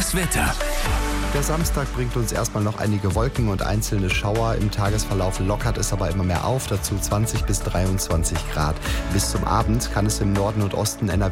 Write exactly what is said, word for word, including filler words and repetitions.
Das Wetter. Der Samstag bringt uns erstmal noch einige Wolken und einzelne Schauer. Im Tagesverlauf lockert es aber immer mehr auf, dazu zwanzig bis dreiundzwanzig Grad. Bis zum Abend kann es im Norden und Osten N R W